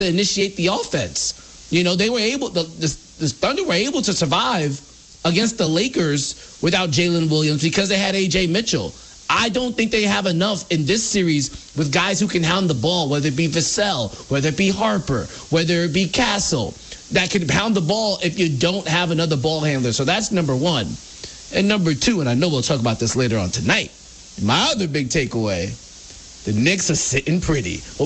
to initiate the offense. You know, they were able, the Thunder were able to survive against the Lakers without Jalen Williams because they had A.J. Mitchell. I don't think they have enough in this series with guys who can hound the ball, whether it be Vassell, whether it be Harper, whether it be Castle, that can pound the ball if you don't have another ball handler. So that's number one. And number two, and I know we'll talk about this later on tonight, my other big takeaway, the Knicks are sitting pretty. But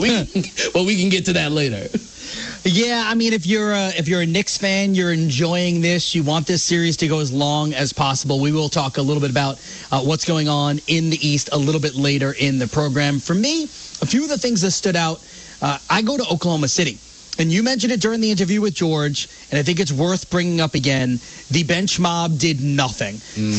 we can get to that later. Yeah, I mean, if you're a Knicks fan, you're enjoying this. You want this series to go as long as possible. We will talk a little bit about what's going on in the East a little bit later in the program. For me, a few of the things that stood out, I go to Oklahoma City. And you mentioned it during the interview with George, and I think it's worth bringing up again. The bench mob did nothing.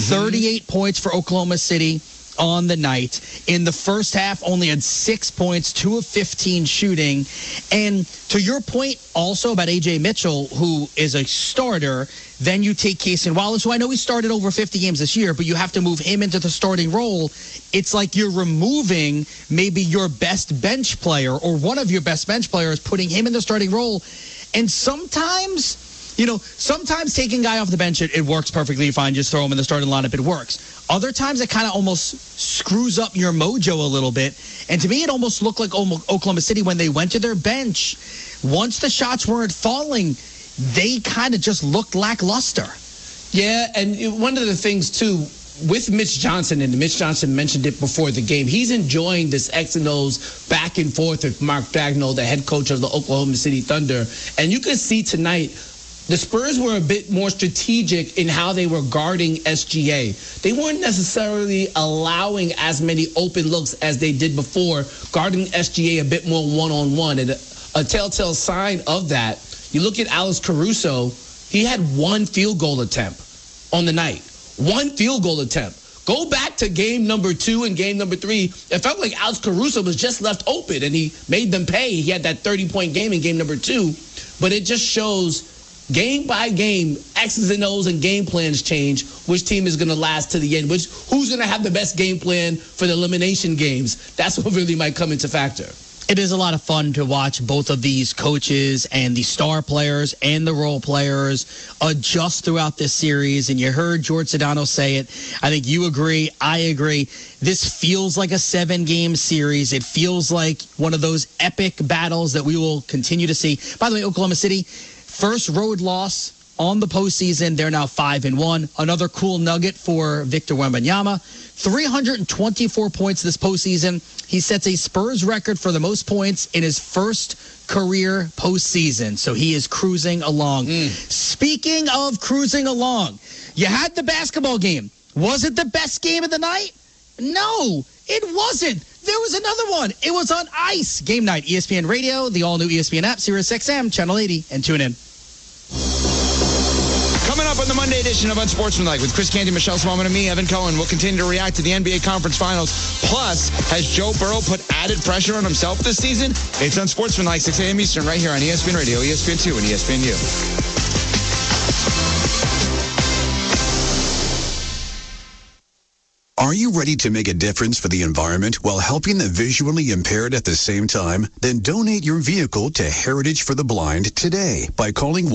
38 points for Oklahoma City on the night. In the first half, only had 6 points, 2 of 15 shooting. And to your point also about A.J. Mitchell, who is a starter, then you take Cason Wallace, who I know he started over 50 games this year, but you have to move him into the starting role. It's like you're removing maybe your best bench player or one of your best bench players, putting him in the starting role. And sometimes taking a guy off the bench, it works perfectly fine. Just throw him in the starting lineup, it works. Other times it kind of almost screws up your mojo a little bit. And to me, it almost looked like Oklahoma City when they went to their bench. Once the shots weren't falling, they kind of just looked lackluster. Yeah, and one of the things, too, with Mitch Johnson, and Mitch Johnson mentioned it before the game, he's enjoying this X and O's back and forth with Mark Daigneault, the head coach of the Oklahoma City Thunder. And you can see tonight, the Spurs were a bit more strategic in how they were guarding SGA. They weren't necessarily allowing as many open looks as they did before, guarding SGA a bit more one-on-one. And a telltale sign of that, you look at Alex Caruso, he had one field goal attempt on the night. One field goal attempt. Go back to game number 2 and game number 3. It felt like Alex Caruso was just left open, and he made them pay. He had that 30-point game in game number 2. But it just shows game by game, X's and O's and game plans change. Which team is going to last to the end? Who's going to have the best game plan for the elimination games? That's what really might come into factor. It is a lot of fun to watch both of these coaches and the star players and the role players adjust throughout this series. And you heard George Sedano say it. I think you agree. I agree. This feels like a 7-game series. It feels like one of those epic battles that we will continue to see. By the way, Oklahoma City, first road loss on the postseason. They're now 5-1. Another cool nugget for Victor Wembanyama. 324 points this postseason. He sets a Spurs record for the most points in his first career postseason. So he is cruising along. Speaking of cruising along, you had the basketball game. Was it the best game of the night? No, it wasn't. There was another one. It was on ice. Game night, ESPN Radio, the all-new ESPN app, SiriusXM, Channel 80, and tune in. Coming up on the Monday edition of Unsportsmanlike with Chris Canty, Michelle Smallman, and me, Evan Cohen. We'll continue to react to the NBA Conference Finals. Plus, has Joe Burrow put added pressure on himself this season? It's Unsportsmanlike, 6 a.m. Eastern, right here on ESPN Radio, ESPN2, and ESPNU. Are you ready to make a difference for the environment while helping the visually impaired at the same time? Then donate your vehicle to Heritage for the Blind today by calling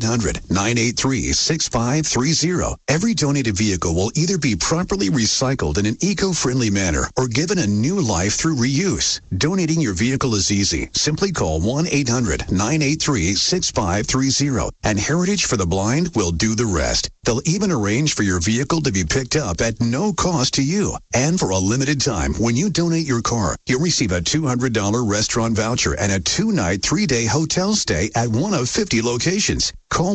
1-800-983-6530. Every donated vehicle will either be properly recycled in an eco-friendly manner or given a new life through reuse. Donating your vehicle is easy. Simply call 1-800-983-6530 and Heritage for the Blind will do the rest. They'll even arrange for your vehicle to be picked up at no cost to you. And for a limited time, when you donate your car, you'll receive a $200 restaurant voucher and a 2-night, 3-day hotel stay at one of 50 locations. Call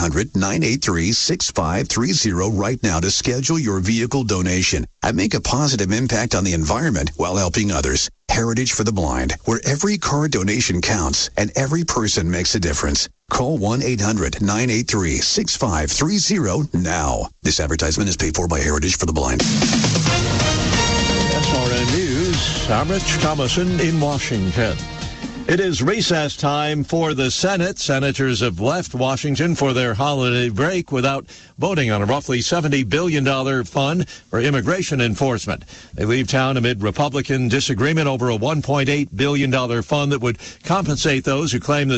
1-800-983-6530 right now to schedule your vehicle donation and make a positive impact on the environment while helping others. Heritage for the Blind, where every car donation counts and every person makes a difference. Call 1-800-983-6530 now. This advertisement is paid for by Heritage for the Blind. SRN News, I'm Rich Thomason in Washington. It is recess time for the Senate. Senators have left Washington for their holiday break without voting on a roughly $70 billion fund for immigration enforcement. They leave town amid Republican disagreement over a $1.8 billion fund that would compensate those who claim that